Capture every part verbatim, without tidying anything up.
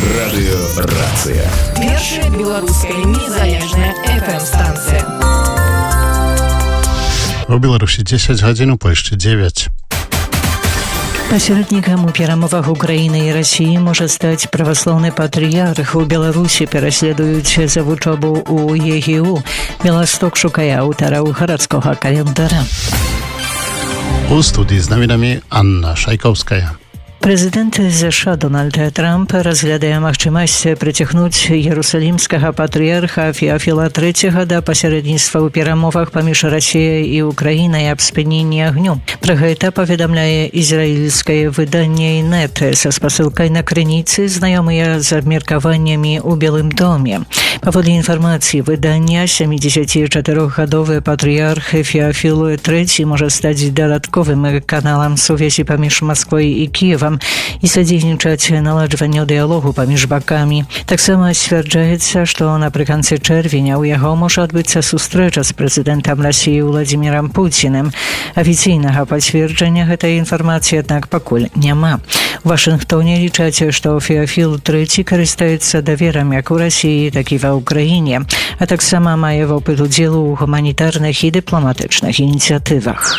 Радыёрацыя. Першая беларуская незалежная эф эм-станцыя. У Беларусі дзесяць гадзін, у Польшчы дзевяць. Пасярэднікам у перамовах Украіны і Расіі можа стаць праваслаўны патрыярх. У Беларусі пераследуюць за вучобу ў е гэ у. Беласток шукае аўтараў гарадскога календара. У студii z nowinami Anna Szajkowska. Прэзідэнт ЗША Дональд Трамп разглядае магчымасць прыцягнуць ерусалімскага патрыярха Феафіла трэцяга да пасярэдніцтва ў перамовах паміж Расіяй і Украінай аб спыненні агню. Пра гэта паведамляе ізраільскае выданне «Інет» са спасылкай на крыніцы, знаёмыя з абмеркаваннямі ў Белым доме. Паводле інфармацыі выдання, сямідзесяцічатырохгадовы патрыярх Феафіл трэці можа стаць дадатковым каналам сувязі паміж Масквой і Кіевам і садзейнічаць наладжванню дыялогу паміж бакамі. Таксама сцвярджаецца, што напрыканцы чэрвеня ў яго можа адбыцца сустрэча з прэзідэнтам Расіі Владзімірам Пуціним. Афіцыйнага пацверджання гэтай інфармацыі, аднак, пакуль няма. У Вашынгтоне лічаць, што Феафіл трэці карыстаецца даверам як у Расіі, так і ва Ўкраіне, а таксама мае вопыт удзелу ў гуманітарных і дыпламатычных ініцыятывах.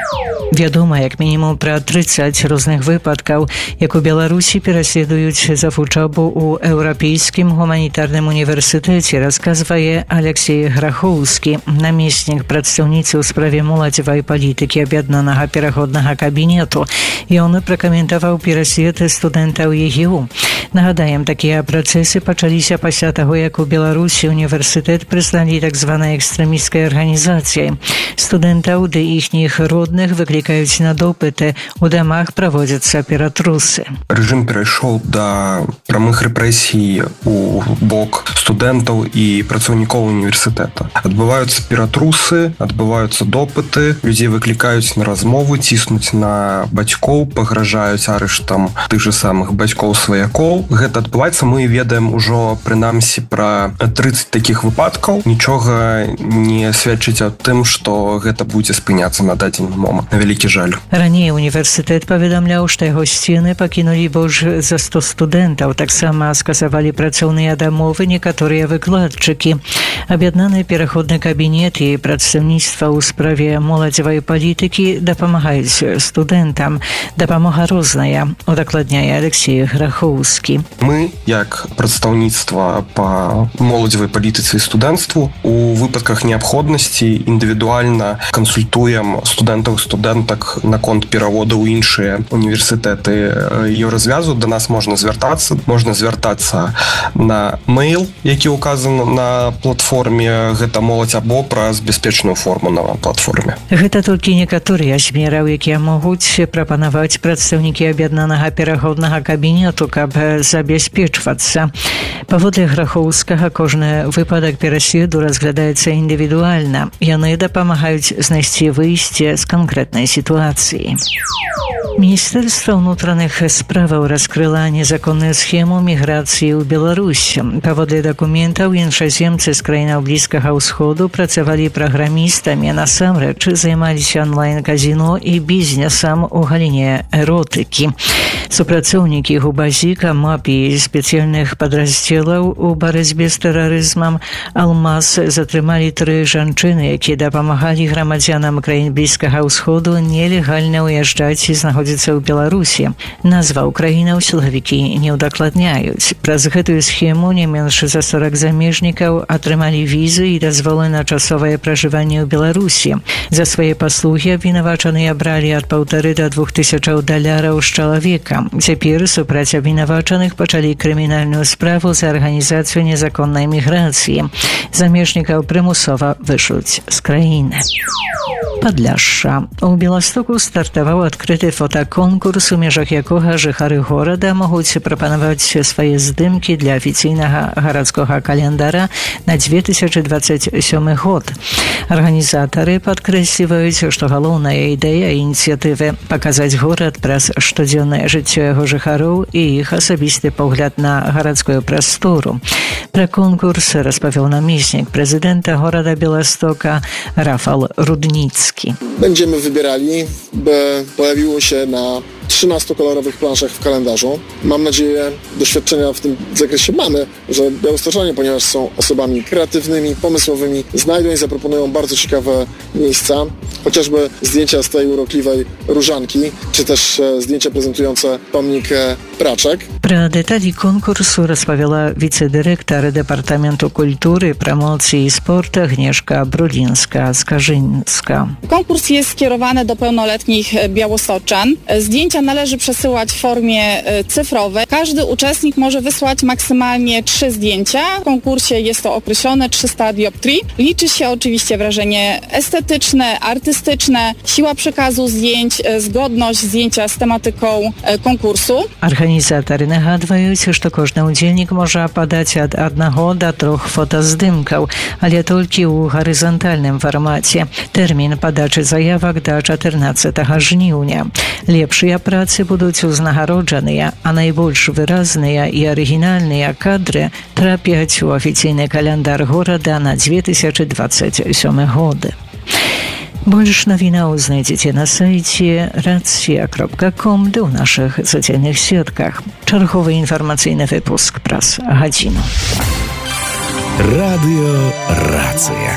Вядома, як мінімум пра трыццаць розных выпадкаў, як у Беларусі пераследуюць за вучобу ў Еўрапейскім гуманітарным універсітэце, расказвае Алексей Грахоўскі, намеснік прадстаўніцы ў справе моладзевай палітыкі аб'яднанага пераходнага кабінету. Ён пракаментаваў пераслед студэнтаў е гэ у. Нагадаем, такія працэсы пачаліся пасля таго, як у Беларусі універсітэт прызналі так званай экстрэмісцкай арганізацыяй. Студэнтаў ды іхніх родных выклікаюць на допыты, у дамах праводзяцца ператрусы. Рэжым перайшоў да прамых рэпрэсій у бок студэнтаў і працаўнікоў універсітэта. Адбываюцца ператрусы, адбываюцца допыты, людзей выклікаюць на размову, ціснуць на бацькоў, пагражаюць арыштам тых жа самых бацькоў-сваякоў. Гэта адбываецца, мы ведаем ужо прынамсі пра трыццаць такіх выпадкаў. Нічога не сведчыць аб тым, што гэта будзе спыняцца на дадзены момант. На вялікі жаль. Раней універсітэт паведамляў, што яго сцены пакінулі больш за сто студэнтаў. Таксама скасавалі працоўныя дамовы некаторыя выкладчыкі. Аб'яднаны пераходны кабінет і прадстаўніцтва ў справе моладзевай палітыкі дапамагаюць студэнтам. Дапамога розная, удакладняе Алексей Грахоўскі. Мы, як прадстаўніцтва па моладзевай палітыцы і студэнцтву, у выпадках неабходнасці індывідуальна кансультуем студэнтаў і студэнтак наконт пераводу ў іншыя універсітэты еўразвязу. Да нас можна звяртацца. Можна звяртацца на мэйл, які ўказан на платформе «Гэта моладзь» або праз бяспечную форму на платформе. Гэта толькі некаторыя з мераў, якія могуць прапанаваць прадстаўнікі аб'яднанага пераходнага кабінету, каб забяспечвацца. Паводле Грахоўскага, кожны выпадак пераследу разглядаецца індывідуальна. Яны дапамагаюць знайсці выйсце з канкрэтнай сітуацыі. Міністэрства ўнутраных справаў раскрыла незаконную схему міграцыі ў Беларусь. Паводле дакументаў, іншаземцы з краінаў Блізкага ўсходу працавалі праграмістамі, насамрэч займаліся онлайн-казіно і бізнесам у галіне эротыкі. Супрацоўнікі губазіка, МАП і спецыяльных падраздзелаў у барацьбе з тэрарызмам «Алмаз» затрымалі тры жанчыны, якія дапамагалі грамадзянам краін Блізкага ўсходу нелегальна ўязджаць і знаходзіцца ў Беларусі. Назва ўкраінаў сілавікі не ўдакладняюць. Праз гэтую схему не менш за сорок замежнікаў атрымалі візы і дазволы на часовае пражыванне ў Беларусі. За свае паслугі абвінавачаныя бралі ад паўтары да двух тысячаў даляраў з чалавека. Цяпер супраць абвінавачаных пачалі крымінальную справу за арганізацыю незаконнай міграцыі. Замежнікаў прымусова вышлюць з краіны. Падляшша. У Беластоку стартаваў адкрыты фотаконкурс, у межах якога жыхары горада могуць прапанаваць свае здымкі для афіцыйнага гарадскога календара на две тысячы двадцать сёмы год. Арганізатары падкрэсліваюць, што галоўная ідэя ініцыятывы паказаць горад праз штодзённае жыццё яго жыхароў і іх асабісты погляд на гарадскую прастору. Пра конкурс распавёў намеснік прэзідэнта горада Беластока Рафал Рудніцкі. Będziemy wybierali, by pojawiło się na trzynastu kolorowych planszach w kalendarzu. Mam nadzieję, doświadczenia w tym zakresie mamy, że białostoczanie, ponieważ są osobami kreatywnymi, pomysłowymi, znajdą i zaproponują bardzo ciekawe miejsca, chociażby zdjęcia z tej urokliwej różanki, czy też zdjęcia prezentujące pomnik Praczek. Про деталі конкурсу розповіла віце-директор Департаменту культури, промоції і спорту Agnieszka Brudzińska-Skarżyńska. Konkurs jest skierowany do pełnoletnich białostoczan. Zdjęcia należy przesyłać w formie cyfrowej. Każdy uczestnik może wysłać maksymalnie trzy zdjęcia. W konkursie jest to określone trzysta dioptrii. Liczy się oczywiście wrażenie estetyczne, artystyczne, siła przekazu zdjęć, zgodność zdjęcia z tematyką konkursu. Арганізатары нагадваюць, што кожны ўдзельнік можа падаць ад аднаго да трох фотаздымкаў, але толькі ў гарызантальным фармаце. Тэрмін падачы заявак да чатырнаццатага жніўня. Лепшыя працы будуць узнагароджаныя, а найбольш выразныя і арыгінальныя кадры трапяць у афіцыйны каляндар горада на две тысячи двадцать сёмы год. Больш навінаў знайдзеце на сайце racja kropka com ды ў нашых сацыяльных сетках. Чарговы інфармацыйны выпуск праз гадзіну. Радыё Рацыя.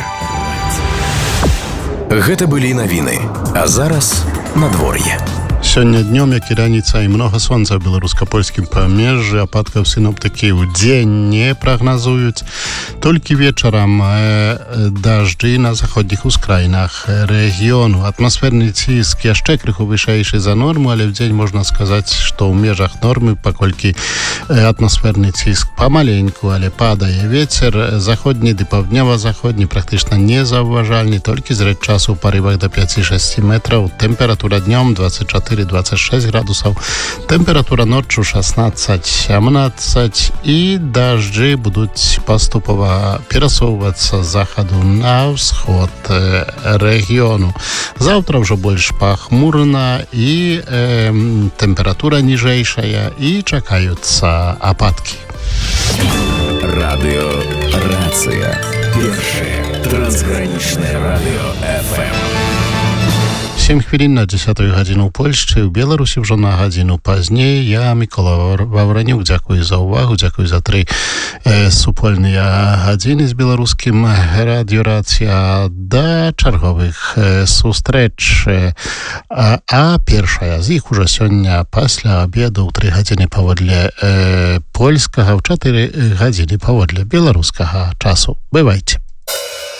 Гэта былі навіны, а зараз надвор'е. Сёння днём, як і раніцай, многа сонца ў беларуска-польскім памежжы, ападкаў сіноптыкі ў дзень не прагназуюць. Толькі вечарам э, дажджы на заходніх ускраінах рэгіёну. Атмасферны ціск яшчэ крыху вышэйшы за норму, але ў дзень можна сказаць, што ў межах нормы, паколькі э, атмасферны ціск памаленьку, але падае вецер. Заходні ды паўднёва-заходні практычна незаўважальны, толькі зрэд часу ў парывах да пяць-шэсць метраў. Тэмпература днём двадцать четыре двадцать шесть градусов, температура ночью шестнадцать семнадцать, и дожди будут поступово пересовываться с заходу на всход региону. Завтра уже больше похмурно, и э, температура нижейшая, и чекаются опадки. Радио Рация. Pierwsze transgraniczne radio эф эм. сем хвілін на дзесятую гадзіну ў Польшчы, у Беларусі ўжо на гадзіну пазней. Я, Мікола Вавранюк, дзякую за ўвагу, дзякую за тры э, супольныя гадзіны з беларускім радіёрацыя. Да чарговых э, сустрэч. Э, а, а першая з іх ужо сёння пасля абеду ў тры гадзіны паводле э, польскага, ў чатыры гадзіны паводле беларускага часу. Бывайце.